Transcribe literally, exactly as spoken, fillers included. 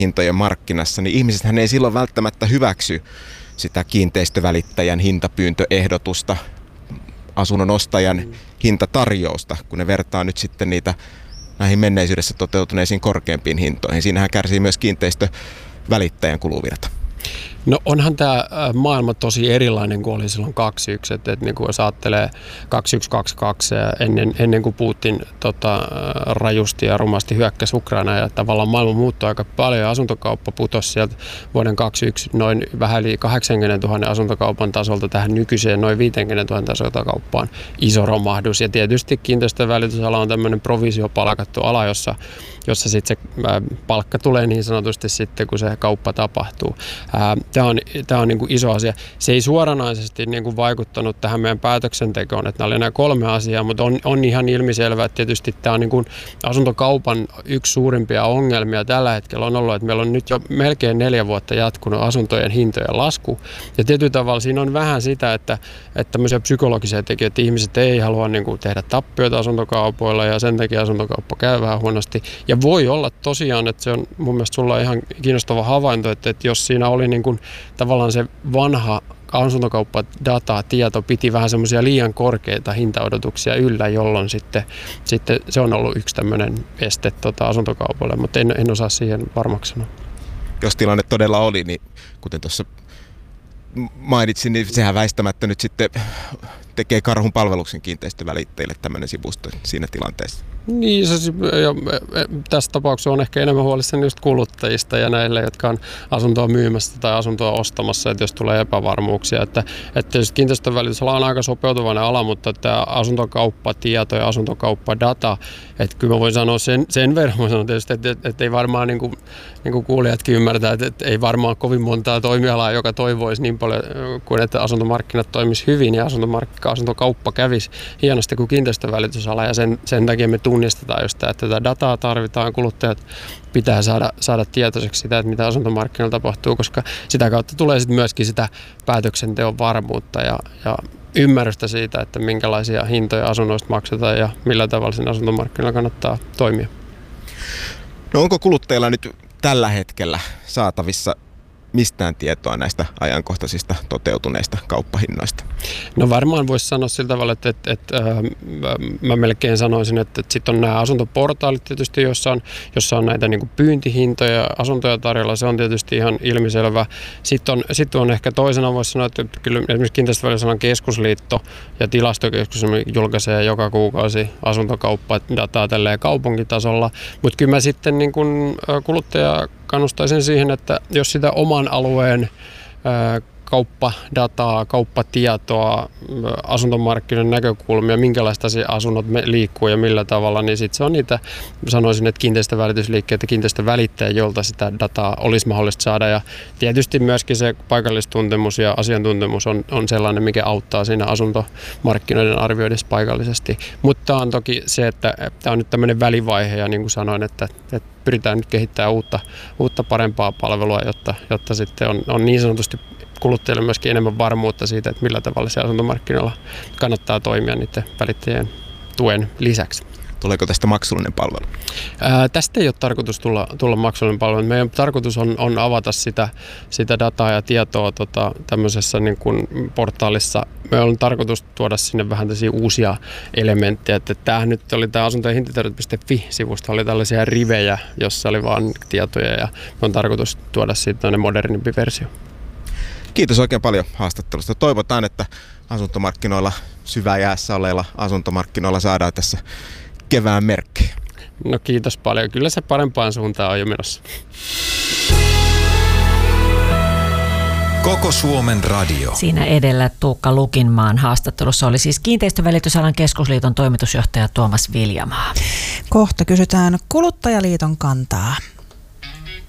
hintojen markkinassa, niin ihmisethän ei silloin välttämättä hyväksy sitä kiinteistövälittäjän hintapyyntöehdotusta, asunnon ostajan mm. hintatarjousta, kun ne vertaa nyt sitten niitä näihin menneisyydessä toteutuneisiin korkeampiin hintoihin. Siinähän kärsii myös kiinteistövälittäjän kuluvirta. No onhan tämä maailma tosi erilainen kuin oli silloin kaksikymmentäyksi, että, että niin kuin jos ajattelee kaksikymmentäyksi kaksikymmentäkaksi ennen, ennen kuin Putin tota, rajusti ja rumasti hyökkäsi Ukrainaan ja tavallaan maailma muuttui aika paljon ja asuntokauppa putosi sieltä vuoden kaksikymmentäyksi noin vähän yli kahdeksankymmentätuhatta asuntokaupan tasolta tähän nykyiseen noin viisikymmentätuhatta asuntokauppaan iso romahdus ja tietysti kiinteistövälitysala on tämmöinen provisiopalkattu ala, jossa jossa sitten se palkka tulee niin sanotusti sitten, kun se kauppa tapahtuu. Tämä on, tämä on niin kuin iso asia. Se ei suoranaisesti niin kuin vaikuttanut tähän meidän päätöksentekoon, että nämä oli nämä kolme asiaa, mutta on, on ihan ilmiselvää, että tietysti tämä on niin kuin asuntokaupan yksi suurimpia ongelmia tällä hetkellä on ollut, että meillä on nyt jo melkein neljä vuotta jatkunut asuntojen hintojen lasku. Ja tietyllä tavalla siinä on vähän sitä, että, että tämmöisiä psykologisia tekijöitä, että ihmiset ei halua niin kuin tehdä tappioita asuntokaupoilla ja sen takia asuntokauppa käy vähän huonosti. Ja voi olla tosiaan, että se on mun mielestä sulla ihan kiinnostava havainto, että, että jos siinä oli niin kuin tavallaan se vanha asuntokauppadata, tieto piti vähän semmoisia liian korkeita hintaodotuksia yllä, jolloin sitten, sitten se on ollut yksi tämmöinen este tota, asuntokaupalle, mutta en, en osaa siihen varmaksi sanoa. Jos tilanne todella oli, niin kuten tuossa mainitsin, niin sehän väistämättä nyt sitten tekee karhun palveluksen kiinteistövälittäjille tämmöinen sivusto siinä tilanteessa. Niin, se, ja tässä tapauksessa on ehkä enemmän huolissani just kuluttajista ja näille, jotka on asuntoa myymässä tai asuntoa ostamassa, että jos tulee epävarmuuksia. Että, että tietysti kiinteistövälitysala on aika sopeutuvainen ala, mutta tämä asuntokauppatieto ja asuntokauppadata, että kyllä mä voin sanoa sen, sen verran, mä sanon tietysti, että, että, että ei varmaan niin kuin, niin kuin kuulijatkin ymmärtää, että, että ei varmaan kovin montaa toimialaa, joka toivoisi niin paljon kuin että asuntomarkkinat toimisi hyvin ja asuntokauppa kävisi hienosti kuin kiinteistövälitysala ja sen, sen takia me tunnistetaan just tämä, että tätä dataa tarvitaan, kuluttajat pitää saada, saada tietoiseksi sitä, että mitä asuntomarkkinoilla tapahtuu, koska sitä kautta tulee sitten myöskin sitä päätöksenteon varmuutta ja, ja ymmärrystä siitä, että minkälaisia hintoja asunnoista maksetaan ja millä tavalla sen asuntomarkkinoilla kannattaa toimia. No onko kuluttajilla nyt tällä hetkellä saatavissa mistään tietoa näistä ajankohtaisista toteutuneista kauppahinnoista? No varmaan voisi sanoa sillä tavalla, että, että, että äh, mä melkein sanoisin, että, että sitten on nämä asuntoportaalit tietysti, jossa on, jossa on näitä niin kuin pyyntihintoja, asuntoja tarjolla, se on tietysti ihan ilmiselvä. Sitten on, sitten on ehkä toisena voisi sanoa, että kyllä esimerkiksi Kiinteistövälitysalan keskusliitto ja tilastokeskus julkaisee joka kuukausi asuntokauppadataa tälleen kaupunkitasolla, mutta kyllä mä sitten niin kuin kuluttaja kannustaisin siihen, että jos sitä oman alueen ää, kauppadataa, kauppatietoa, asuntomarkkinoiden näkökulmia, minkälaista asunnot liikkuu ja millä tavalla, niin sitten se on niitä, sanoisin, että kiinteistövälitysliikkeet ja kiinteistövälittäjä, jolta sitä dataa olisi mahdollista saada. Ja tietysti myöskin se paikallistuntemus ja asiantuntemus on, on sellainen, mikä auttaa siinä asuntomarkkinoiden arvioidessa paikallisesti. Mutta on toki se, että tämä on nyt tämmöinen välivaihe ja niin kuin sanoin, että, että pyritään nyt kehittämään uutta, uutta parempaa palvelua, jotta, jotta sitten on, on niin sanotusti kuluttajille myöskin enemmän varmuutta siitä, että millä tavalla se asuntomarkkinoilla kannattaa toimia niiden välittäjien tuen lisäksi. Tuleeko tästä maksullinen palvelu? Ää, tästä ei ole tarkoitus tulla, tulla maksullinen palvelu. Meidän tarkoitus on, on avata sitä, sitä dataa ja tietoa tota, tämmöisessä niin kuin portaalissa. Meillä on tarkoitus tuoda sinne vähän tällaisia uusia elementtejä. Että tämähän nyt oli tämä asunto- ja hintatiedot piste fi-sivusto, oli tällaisia rivejä, jossa oli vain tietoja ja me on tarkoitus tuoda siitä modernimpi versio. Kiitos oikein paljon haastattelusta. Toivotaan, että asuntomarkkinoilla syvään jäässä oleilla asuntomarkkinoilla saadaan tässä kevään merkkejä. No kiitos paljon. Kyllä se parempaan suuntaan on jo menossa. Koko Suomen radio. Siinä edellä Tuukka Lukinmaan haastattelussa oli siis Kiinteistövälitysalan keskusliiton toimitusjohtaja Tuomas Viljamaa. Kohta kysytään Kuluttajaliiton kantaa.